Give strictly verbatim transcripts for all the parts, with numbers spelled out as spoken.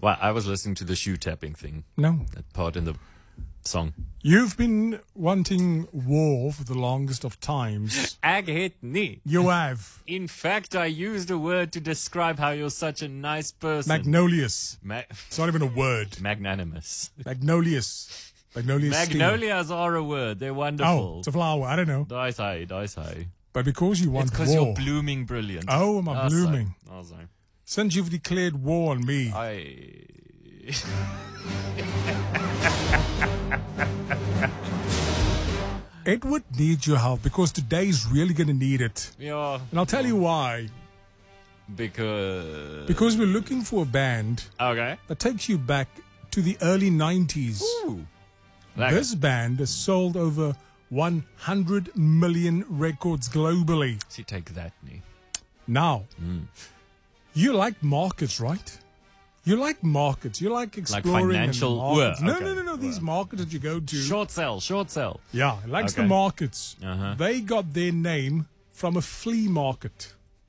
Well, I was listening to the shoe tapping thing. No. That part in the song. You've been wanting war for the longest of times. Ek het nie. You have. In fact, I used a word to describe how you're such a nice person. Magnolious. Ma- It's not even a word. Magnanimous. Magnolious. Magnolious. Magnolias are a word. They're wonderful. Oh, it's a flower. I don't know. Daai is hy, daai is hy. But because you want It's because war. you're blooming brilliant. Oh, am I Ah, blooming? so. Ah, so. Since you've declared war on me. I... Edward needs your help because today's really going to need it. Yeah. And I'll tell you why. Because... Because we're looking for a band Okay. that takes you back to the early nineties. Ooh. Like This band has sold over one hundred million records globally. See, take that, nie. Now, Mm. you like markets, right? You like markets. You like exploring financial- and markets. Ooh, No, okay. no, no, no. These markets that you go to. Short sell, short sell. Yeah, he likes the Okay. markets. Uh-huh. They got their name from a flea market.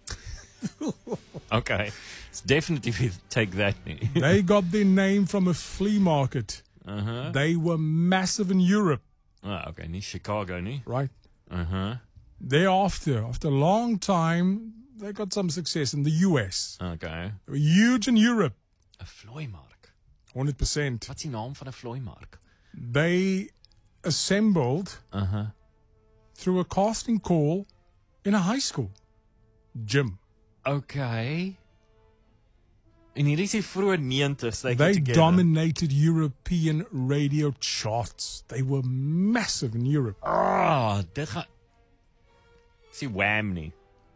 Okay. It's definitely if you take that, nie. They got their name from a flea market. Uh-huh. They were massive in Europe, Ah, okay, nie Chicago, nie. right? Uh-huh. Thereafter, after a long time, they got some success in the U S. Okay. They were huge in Europe, 'n Vlooimark. one hundred percent. Wat is die naam van 'n vlooimark? They assembled Uh-huh. through a casting call in a high school gym. Okay. En hierdie is die vroeë negenties, they They get together. dominated European radio charts. They were massive in Europe. Ah, dit gaan Sien Wham nie.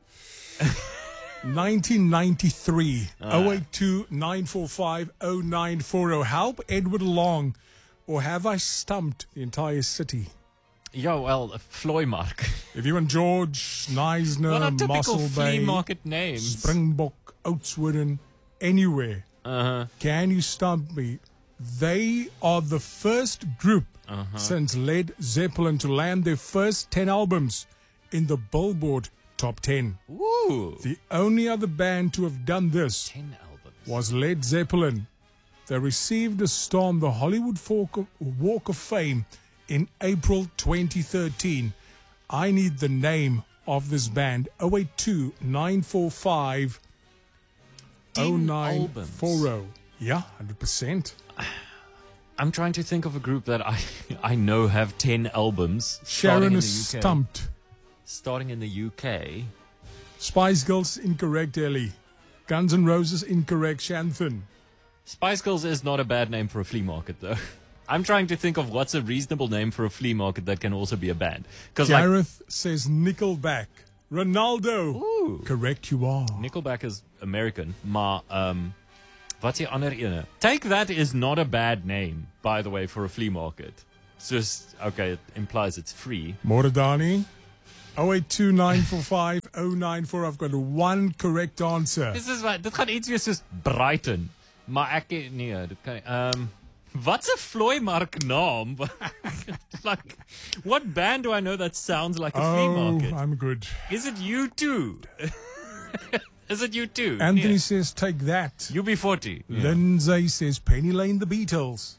nineteen ninety-three, Ah. oh eight two, nine four five, oh nine four oh. Help Edward along, or have I stumped the entire city? Ja, wel, 'n vlooimark. If you want George, Neisner, What a typical Muscle flea Bay, market names. Springbok, Oudtshoorn, anywhere, Uh-huh. can you stump me? They are the first group Uh-huh. since Led Zeppelin to land their first ten albums in the Billboard Top ten. Ooh. The only other band to have done this ten albums. was Led Zeppelin. They received a star on the Hollywood Walk of, Walk of Fame in April twenty thirteen. I need the name of this band. oh eight two, nine four five, oh nine four oh. Yeah, one hundred percent. I'm trying to think of a group that I I know have ten albums. Sharon starting in is the U K. stumped. Starting in the U K. Spice Girls, incorrect, Ellie. Guns N' Roses, incorrect, Shanthan. Spice Girls is not a bad name for a flea market, though. I'm trying to think of what's a reasonable name for a flea market that can also be a band. Because like Gareth says Nickelback. Ronaldo. Ooh. Correct you are. Nickelback is American, maar um, wat is die ander ene? Take That is not a bad name, by the way, for a flea market. It's just, okay, it implies it's free. Moradani. oh eight two, nine four five, oh nine four. I've got one correct answer. This is wat, dit gaan iets wees soos Brighton. Maar ek, nee, dit kan nie. Um, What's a vlooimark naam? Like, what band do I know that sounds like a flea Oh, market? I'm good. Is it you too? Is it you too? Anthony Yeah. says, take that. U B forty. Yeah. Lindsay says, Penny Lane, the Beatles.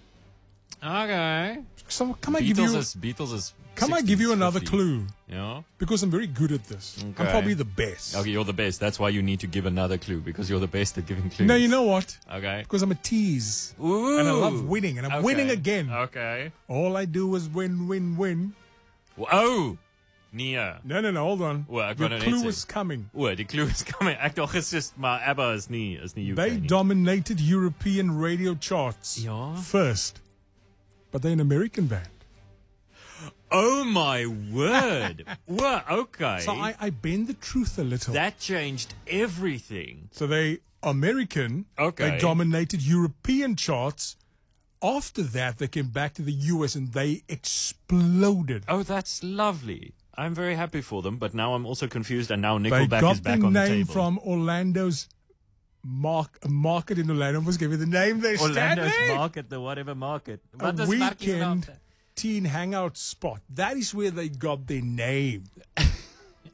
Okay. So come I Beatles give you, is Beatles is. come I give you sixties, another fifties. clue? Yeah. Because I'm very good at this. I'm Okay. probably the best. Okay, you're the best. That's why you need to give another clue because you're the best at giving clues. No, you know what? Okay. Because I'm a tease. Ooh. And I love winning. And I'm Okay. winning again. Okay. All I do is win, win, win. Oh, nee. No, no, no. Hold on. O, ek Your wou nou net clue sê. is coming. O, die clue is coming. Ek dink is just maar ABBA is nie is nie U K They nie. dominated European radio charts Ja. first. But they're an American band. Oh my word. Well, okay. So I, I bend the truth a little. That changed everything. So they American. Okay. They dominated European charts. After that, they came back to the U S and they exploded. Oh, that's lovely. I'm very happy for them, but now I'm also confused, and now They Nickelback got is back the on the name table. from Orlando's mark, market in Orlando. I must give you the name there, Orlando's Stanley. market, the whatever market. A Wat is Markie se naam? weekend teen hangout spot. That is where they got their name.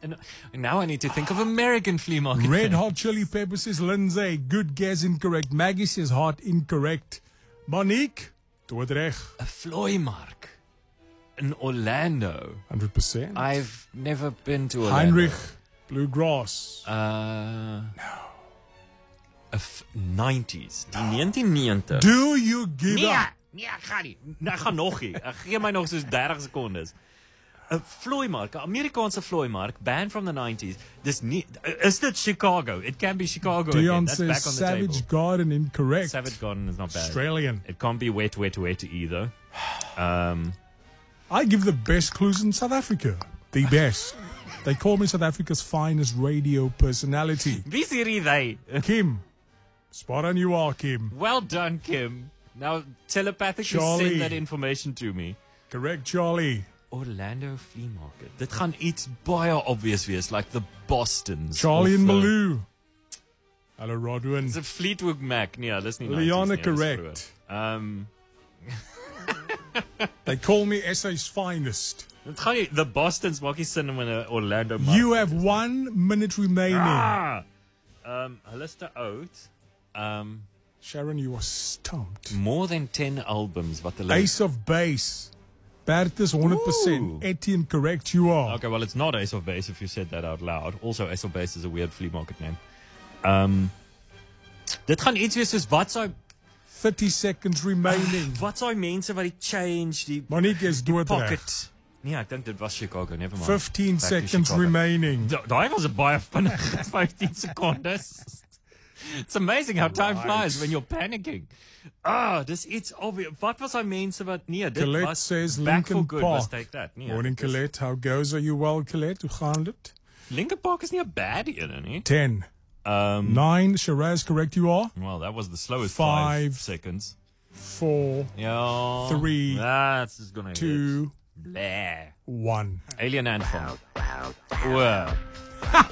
And now I need to think of American flea market. Red names. Hot Chili Peppers says Lindsay. Good guess, incorrect. Maggie says hot, incorrect. Monique, doodreg. A Floymark in Orlando. one hundred percent. I've never been to Orlando. Heinrich, Bluegrass. Uh, no. A f- nineties. Die nineteen negentig. Do you give Nee, up? nee, ek gaan nie. Nee, ek gaan nog nie. Ek gee my nog soos thirty sekondes. 'n Floymark, 'n Amerikaanse Floymark, banned from the nineties. Dis nie, is dit Chicago? It can be Chicago again. Dion That's says back on the Savage table. Garden, incorrect. Savage Garden is not bad. Australian. It can't be wet, wet, wet either. Um, I give the best clues in South Africa. The best. They call me South Africa's finest radio personality. Wie's hierdie they? Kim. Spot on you are, Kim. Well done, Kim. Now telepathically Charlie. send that information to me. Correct, Charlie. Orlando Flea Market. Dit gaan iets baie obvious wees, like the Bostons. Charlie of and the- Malou. Hello, Rodwin. Is it Fleetwood Mac? Nee, dis nie Liana, nineties nie, dis correct. vroeër. Um, They call me S A's finest. dit gaan nie, the Bostons maak nie sin om in 'n Orlando mark. You have one minute remaining. Ah! Um, hulle is te oud. Um, Sharon, you are stumped. more than ten albums wat hulle Ace of Base. Bertus, one hundred percent. Ooh. Etienne, correct you are. Okay, well, it's not Ace of Base if you said that out loud. Also, Ace of Base is a weird flea market name. Um, dit gaan iets wees soos wat sou thirty seconds remaining. wat sou mense wat die change die Monique is doodreg. pocket. Nee, ek dink dit was Chicago, never mind. fifteen Back to seconds Chicago. remaining. Da- Daai was 'n baie vinnige fifteen secondes. It's amazing how time Right. flies when you're panicking. Ah, dis iets obvious. Wat was daai mense wat nee, dit Colette was says back for Linkin good. Park. Was take that. Nee, Morning, dis- Colette. How goes? Are you well, Colette? Hoe gaan dit? Linkin Park is nie 'n bad ene nie. ten. Um, nine. Shiraz, correct you are. well, that was the slowest Five. five seconds. four. Yeah. Three. That's just gonna two. hit. Blah. one. Alien Anthem. Wow.